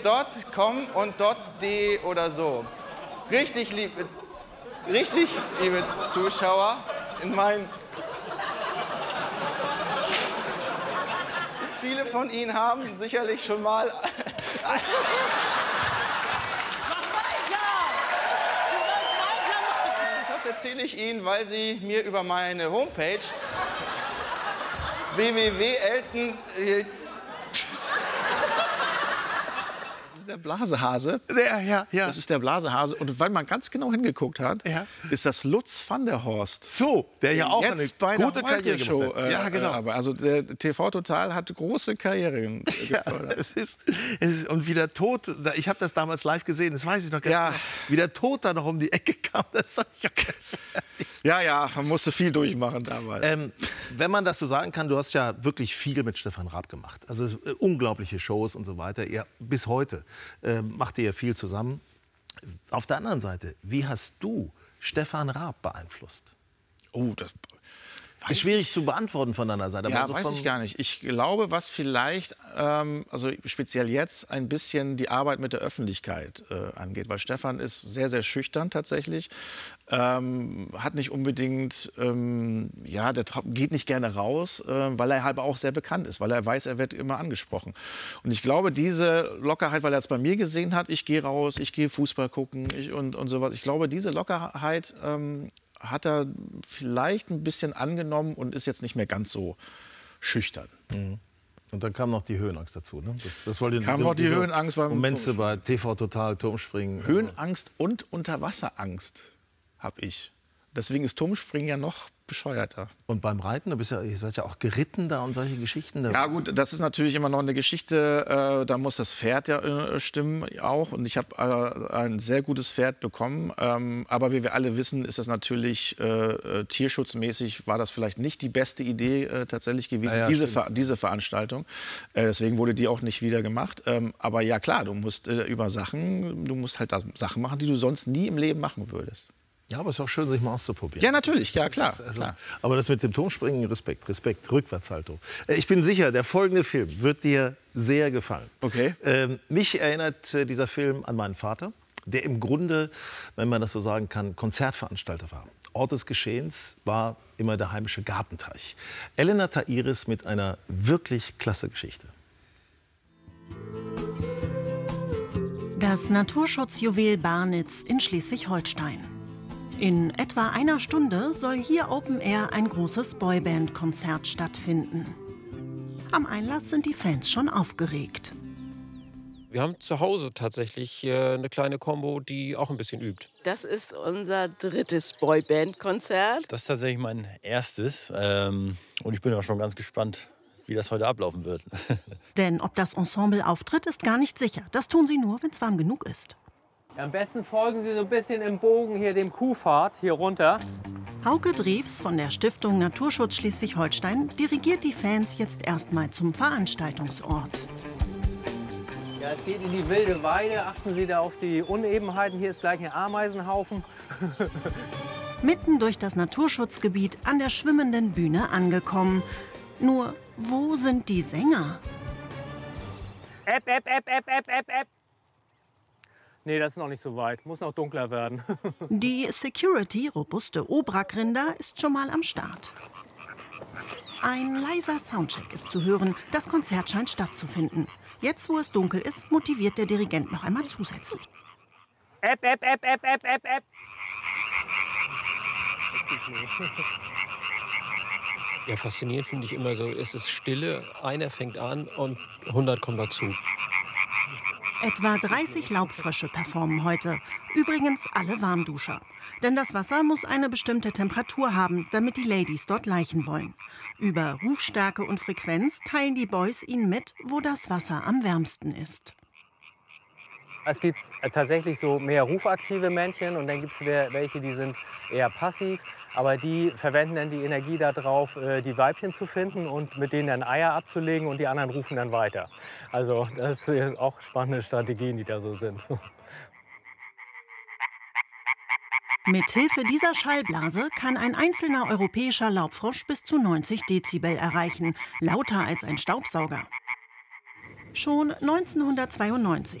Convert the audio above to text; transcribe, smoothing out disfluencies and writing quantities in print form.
.com und .de oder so. Richtig, liebe Zuschauer, viele von Ihnen haben sicherlich schon mal... Das erzähle ich Ihnen, weil Sie mir über meine Homepage www.elton... Das ist der Blasehase. Ja. Das ist der Blasehase. Und weil man ganz genau hingeguckt hat, ist das Lutz van der Horst. So, der ja auch jetzt eine gute Karriere Show. Ja, genau. Aber also der TV Total hat große Karrieren gefördert. Es ist und wie der Tod, ich habe das damals live gesehen, das weiß ich noch ganz genau, wie der Tod da noch um die Ecke kam. Das sag ich ganz ehrlich. Ja, man musste viel durchmachen damals. Wenn man das so sagen kann, du hast ja wirklich viel mit Stefan Raab gemacht. Also unglaubliche Shows und so weiter. Bis heute macht ihr ja viel zusammen. Auf der anderen Seite, wie hast du Stefan Raab beeinflusst? Oh, das ist schwierig zu beantworten von deiner Seite. Ja, weiß ich gar nicht. Ich glaube, was vielleicht, also speziell jetzt, ein bisschen die Arbeit mit der Öffentlichkeit angeht. Weil Stefan ist sehr, sehr schüchtern tatsächlich. Hat nicht unbedingt, der geht nicht gerne raus, weil er halt auch sehr bekannt ist. Weil er weiß, er wird immer angesprochen. Und ich glaube, diese Lockerheit, weil er es bei mir gesehen hat, ich gehe raus, ich gehe Fußball gucken und sowas. Ich glaube, diese Lockerheit... hat er vielleicht ein bisschen angenommen und ist jetzt nicht mehr ganz so schüchtern. Mhm. Und dann kam noch die Höhenangst dazu, ne? Das wollte kam noch die Höhenangst beim Momente bei TV Total, Turmspringen. Höhenangst und Unterwasserangst habe ich. Deswegen ist Turmspringen ja noch bescheuerter. Und beim Reiten, du wirst ja auch geritten da und solche Geschichten. Ja gut, das ist natürlich immer noch eine Geschichte, da muss das Pferd ja stimmen auch. Und ich habe ein sehr gutes Pferd bekommen. Aber wie wir alle wissen, ist das natürlich tierschutzmäßig, war das vielleicht nicht die beste Idee tatsächlich gewesen, ja, diese Veranstaltung. Deswegen wurde die auch nicht wieder gemacht. Aber ja klar, du musst du musst halt Sachen machen, die du sonst nie im Leben machen würdest. Ja, aber es ist auch schön, sich mal auszuprobieren. Ja, natürlich, ja, klar. Klar. Aber das mit dem Turmspringen, Respekt, Rückwärtshaltung. Ich bin sicher, der folgende Film wird dir sehr gefallen. Okay. Mich erinnert dieser Film an meinen Vater, der im Grunde, wenn man das so sagen kann, Konzertveranstalter war. Ort des Geschehens war immer der heimische Gartenteich. Elena Tairis mit einer wirklich klasse Geschichte. Das Naturschutzjuwel Barnitz in Schleswig-Holstein. In etwa einer Stunde soll hier Open Air ein großes Boyband-Konzert stattfinden. Am Einlass sind die Fans schon aufgeregt. Wir haben zu Hause tatsächlich eine kleine Combo, die auch ein bisschen übt. Das ist unser drittes Boyband-Konzert. Das ist tatsächlich mein erstes. Und ich bin auch schon ganz gespannt, wie das heute ablaufen wird. Denn ob das Ensemble auftritt, ist gar nicht sicher. Das tun sie nur, wenn es warm genug ist. Am besten folgen Sie so ein bisschen im Bogen hier dem Kuhpfad hier runter. Hauke Drews von der Stiftung Naturschutz Schleswig-Holstein dirigiert die Fans jetzt erstmal zum Veranstaltungsort. Ja, es geht in die wilde Weide. Achten Sie da auf die Unebenheiten. Hier ist gleich ein Ameisenhaufen. Mitten durch das Naturschutzgebiet an der schwimmenden Bühne angekommen. Nur, wo sind die Sänger? App. Nee, das ist noch nicht so weit. Muss noch dunkler werden. Die Security, robuste Obrak-Rinder, ist schon mal am Start. Ein leiser Soundcheck ist zu hören. Das Konzert scheint stattzufinden. Jetzt, wo es dunkel ist, motiviert der Dirigent noch einmal zusätzlich. App. Ja, faszinierend finde ich immer so, es ist Stille, einer fängt an und 100 kommen dazu. Etwa 30 Laubfrösche performen heute. Übrigens alle Warmduscher. Denn das Wasser muss eine bestimmte Temperatur haben, damit die Ladies dort laichen wollen. Über Rufstärke und Frequenz teilen die Boys ihnen mit, wo das Wasser am wärmsten ist. Es gibt tatsächlich so mehr rufaktive Männchen und dann gibt es welche, die sind eher passiv. Aber die verwenden dann die Energie darauf, die Weibchen zu finden und mit denen dann Eier abzulegen und die anderen rufen dann weiter. Also das sind auch spannende Strategien, die da so sind. Mithilfe dieser Schallblase kann ein einzelner europäischer Laubfrosch bis zu 90 Dezibel erreichen, lauter als ein Staubsauger. Schon 1992